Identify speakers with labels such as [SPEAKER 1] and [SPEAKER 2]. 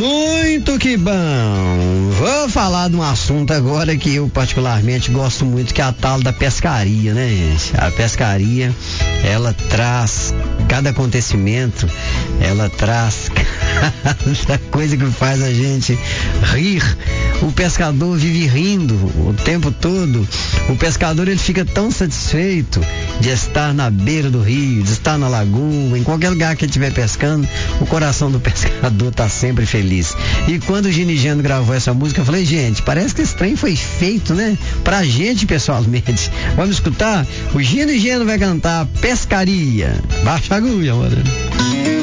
[SPEAKER 1] Muito que bom! Vou falar de um assunto agora que eu particularmente gosto muito, que é a tal da pescaria, né, gente? A pescaria, ela traz cada acontecimento, ela traz cada coisa que faz a gente rir. O pescador vive rindo o tempo todo. O pescador, ele fica tão satisfeito de estar na beira do rio, de estar na lagoa, em qualquer lugar que ele estiver pescando, o coração do pescador tá sempre feliz. E quando o Gino e Geno gravou essa música, eu falei, gente, parece que esse trem foi feito, né, pra gente pessoalmente. Vamos escutar? O Gino e Geno vai cantar Pescaria. Baixa a agulha, mano.